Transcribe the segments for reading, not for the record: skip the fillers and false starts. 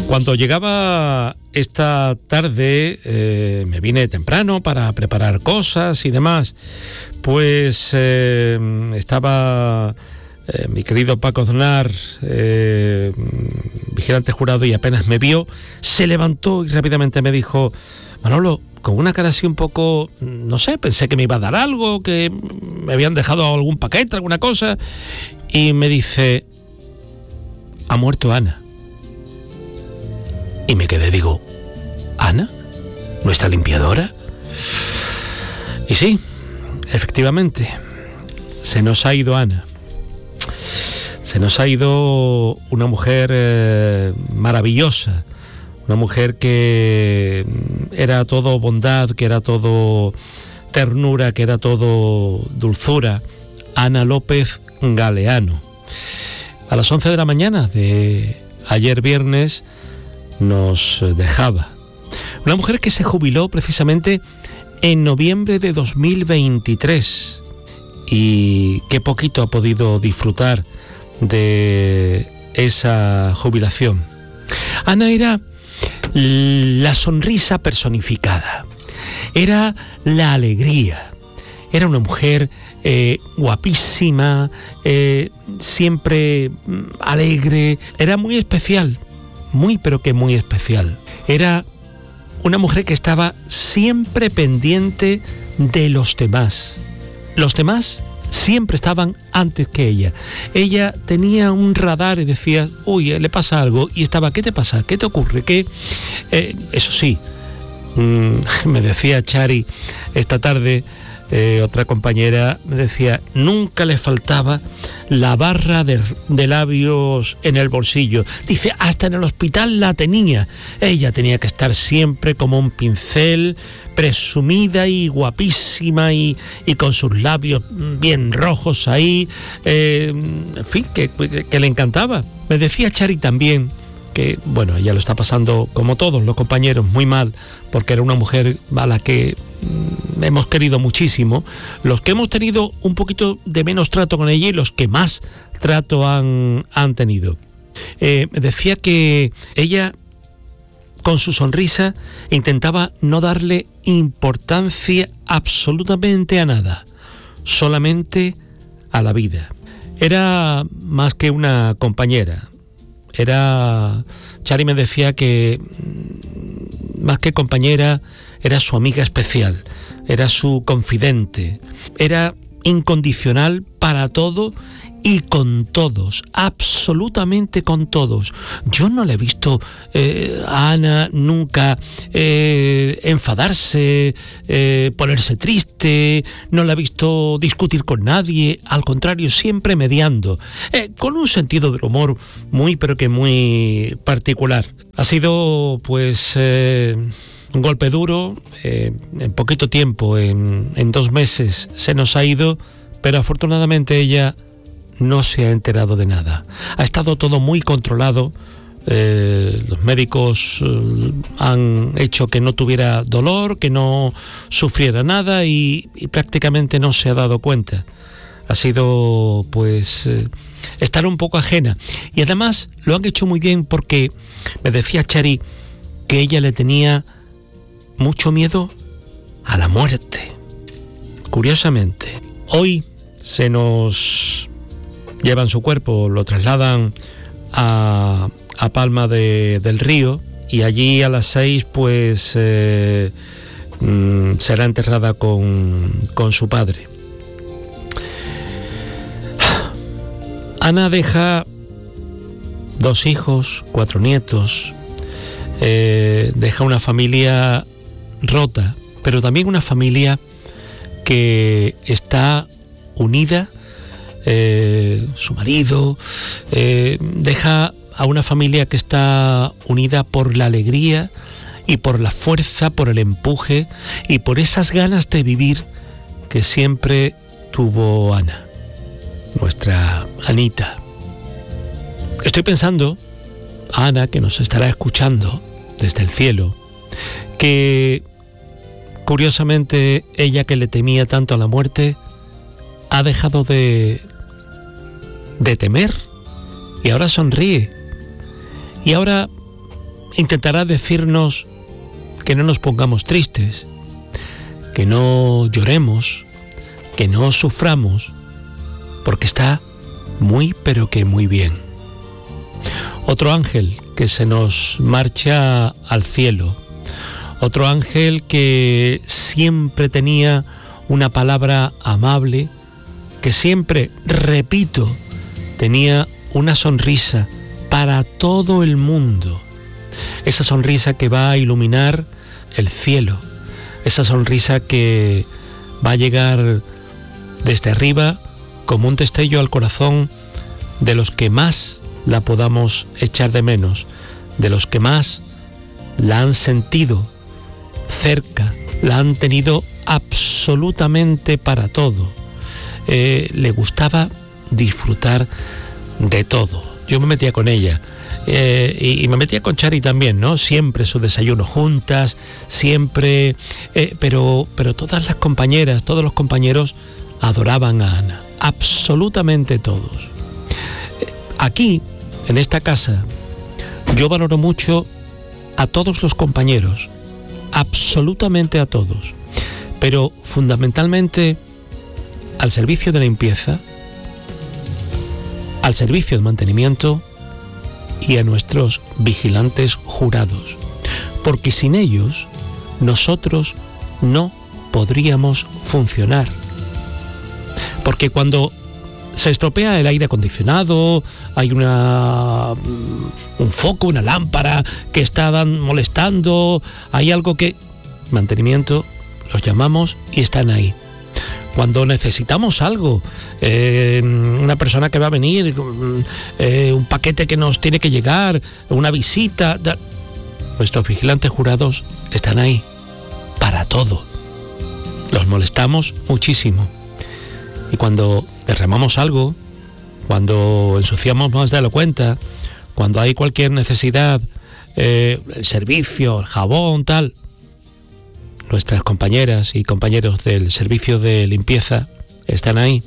Cuando llegaba esta tarde, me vine temprano para preparar cosas y demás, pues estaba mi querido Paco Aznar, vigilante jurado, y apenas me vio, se levantó y rápidamente me dijo: Manolo, con una cara así un poco, no sé, pensé que me iba a dar algo, que me habían dejado algún paquete, alguna cosa, y me dice: ha muerto Ana. Y me quedé, digo, ¿Ana? ¿Nuestra limpiadora? Y sí, efectivamente, se nos ha ido Ana. Se nos ha ido una mujer maravillosa, una mujer que era todo bondad, que era todo ternura, que era todo dulzura. Ana López Galeano. A las 11 de la mañana de ayer viernes nos dejaba. Una mujer que se jubiló precisamente en noviembre de 2023 y que poquito ha podido disfrutar de esa jubilación. Ana era la sonrisa personificada, era la alegría, era una mujer guapísima, siempre alegre, era muy especial, muy pero que muy especial. Era una mujer que estaba siempre pendiente de los demás. Los demás siempre estaban antes que ella. Ella tenía un radar y decía: uy, le pasa algo, y estaba: ¿qué te pasa? ¿Qué te ocurre? ¿Qué? Eso sí, me decía Chari esta tarde, otra compañera, me decía: nunca le faltaba la barra de labios en el bolsillo. Dice, hasta en el hospital la tenía. Ella tenía que estar siempre como un pincel, presumida y guapísima, y con sus labios bien rojos ahí, en fin, que le encantaba. Me decía Chari también que, bueno, ella lo está pasando, como todos los compañeros, muy mal, porque era una mujer a la que hemos querido muchísimo, los que hemos tenido un poquito de menos trato con ella y los que más trato han tenido. Me decía que ella, con su sonrisa, intentaba no darle importancia absolutamente a nada, solamente a la vida. Era más que una compañera. Chari me decía que más que compañera, era su amiga especial, era su confidente, era incondicional para todo y con todos, absolutamente con todos. Yo no le he visto a Ana nunca enfadarse, ponerse triste, no la he visto discutir con nadie, al contrario, siempre mediando, con un sentido del humor muy, pero que muy particular. Ha sido, pues, un golpe duro, en poquito tiempo, en 2 meses se nos ha ido, pero afortunadamente ella no se ha enterado de nada. Ha estado todo muy controlado, los médicos han hecho que no tuviera dolor, que no sufriera nada, y prácticamente no se ha dado cuenta. Ha sido, pues, estar un poco ajena, y además lo han hecho muy bien, porque me decía Chari que ella le tenía mucho miedo a la muerte. Curiosamente, hoy se nos llevan su cuerpo, lo trasladan a Palma del Río, y allí a las 6 pues será enterrada con su padre. Ana deja 2 hijos, 4 nietos, deja una familia rota, pero también una familia que está unida. Su marido deja a una familia que está unida por la alegría y por la fuerza, por el empuje y por esas ganas de vivir que siempre tuvo Ana, nuestra Anita. Estoy pensando, Ana, que nos estará escuchando desde el cielo, que curiosamente ella, que le temía tanto a la muerte, ha dejado de temer, y ahora sonríe, y ahora intentará decirnos que no nos pongamos tristes, que no lloremos, que no suframos, porque está muy pero que muy bien. Otro ángel que se nos marcha al cielo, otro ángel que siempre tenía una palabra amable, que siempre, repito, tenía una sonrisa para todo el mundo. Esa sonrisa que va a iluminar el cielo, esa sonrisa que va a llegar desde arriba como un destello al corazón de los que más la podamos echar de menos, de los que más la han sentido cerca, la han tenido absolutamente para todo. Le gustaba disfrutar de todo. Yo me metía con ella y me metía con Chari también, ¿no? Siempre su desayuno juntas, siempre, pero todas las compañeras, todos los compañeros adoraban a Ana, absolutamente todos. Aquí, en esta casa, yo valoro mucho a todos los compañeros, absolutamente a todos, pero fundamentalmente al servicio de limpieza, al servicio de mantenimiento y a nuestros vigilantes jurados, porque sin ellos nosotros no podríamos funcionar. Porque cuando se estropea el aire acondicionado, hay un foco, una lámpara que está molestando, hay algo que... mantenimiento, los llamamos y están ahí. Cuando necesitamos algo, una persona que va a venir, un paquete que nos tiene que llegar, una visita, nuestros vigilantes jurados están ahí para todo. Los molestamos muchísimo. Y cuando derramamos algo, cuando ensuciamos más de la cuenta, cuando hay cualquier necesidad, el servicio, el jabón, tal, nuestras compañeras y compañeros del servicio de limpieza están ahí.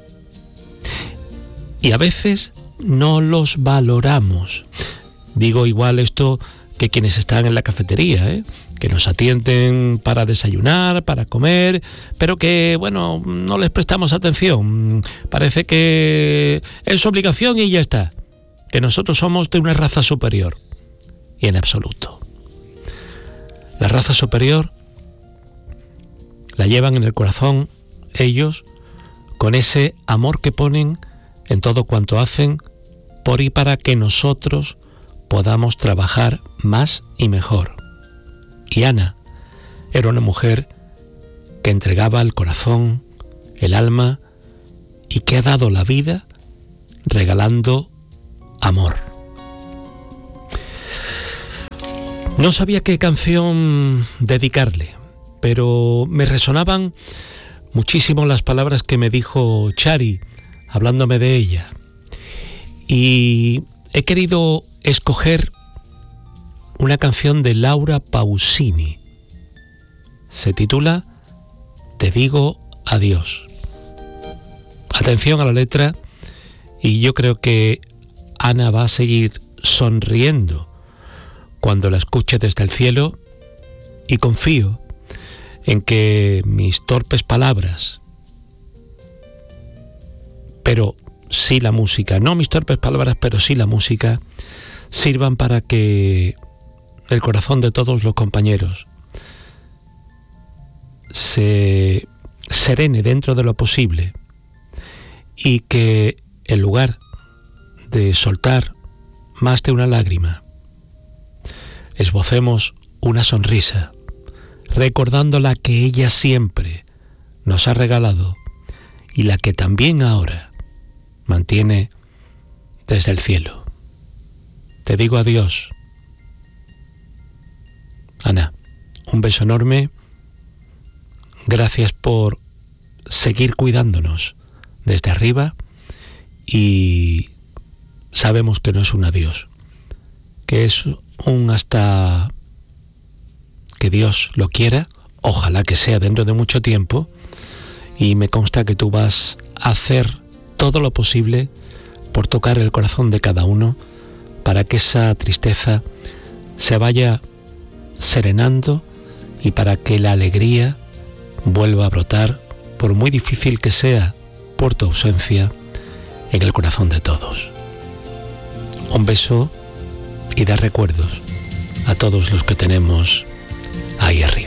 Y a veces no los valoramos. Digo igual esto que quienes están en la cafetería, que nos atienden para desayunar, para comer, pero que, bueno, no les prestamos atención. Parece que es su obligación y ya está. Que nosotros somos de una raza superior. Y en absoluto. La raza superior la llevan en el corazón ellos, con ese amor que ponen en todo cuanto hacen por y para que nosotros podamos trabajar más y mejor. Y Ana era una mujer que entregaba el corazón, el alma y que ha dado la vida regalando amor. No sabía qué canción dedicarle, pero me resonaban muchísimo las palabras que me dijo Chari, hablándome de ella. Y he querido escoger una canción de Laura Pausini. Se titula Te digo adiós. Atención a la letra, y yo creo que Ana va a seguir sonriendo cuando la escuche desde el cielo, y confío en que mis torpes palabras, pero sí la música, no mis torpes palabras, pero sí la música, sirvan para que el corazón de todos los compañeros se serene dentro de lo posible y que en lugar de soltar más de una lágrima, esbocemos una sonrisa, recordando la que ella siempre nos ha regalado y la que también ahora mantiene desde el cielo. Te digo adiós, Ana, un beso enorme, gracias por seguir cuidándonos desde arriba, y sabemos que no es un adiós, que es un hasta que Dios lo quiera, ojalá que sea dentro de mucho tiempo, y me consta que tú vas a hacer todo lo posible por tocar el corazón de cada uno para que esa tristeza se vaya serenando y para que la alegría vuelva a brotar, por muy difícil que sea por tu ausencia, en el corazón de todos. Un beso y da recuerdos a todos los que tenemos ahí arriba.